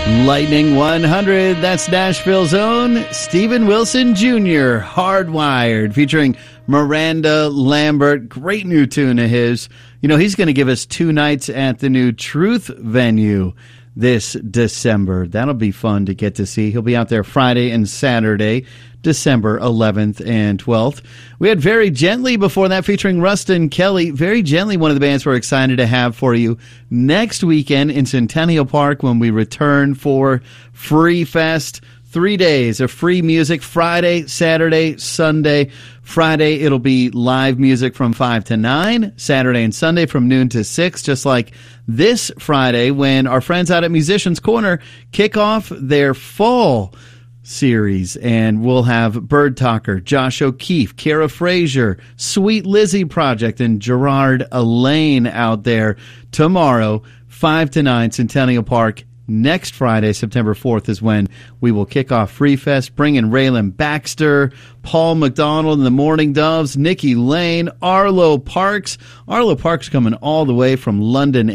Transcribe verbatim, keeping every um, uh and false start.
Lightning one hundred, that's Nashville's own Steven Wilson Junior, Hardwired, featuring Miranda Lambert. Great new tune of his. You know, he's going to give us two nights at the new Truth venue this December. That'll be fun to get to see. He'll be out there Friday and Saturday, December eleventh and twelfth. We had Very Gently before that, featuring Rustin Kelly. Very Gently, one of the bands we're excited to have for you next weekend in Centennial Park when we return for Free Fest. Three days of free music, Friday, Saturday, Sunday. Friday, it'll be live music from five to nine. Saturday and Sunday from noon to six, just like this Friday when our friends out at Musicians Corner kick off their fall series. And we'll have Bird Talker, Josh O'Keefe, Kara Frazier, Sweet Lizzie Project, and Gerard Elaine out there tomorrow, five to nine, Centennial Park. Next Friday, September fourth, is when we will kick off Free Fest, bring in Raylan Baxter, Paul McDonald and the Morning Doves, Nikki Lane, Arlo Parks. Arlo Parks coming all the way from London,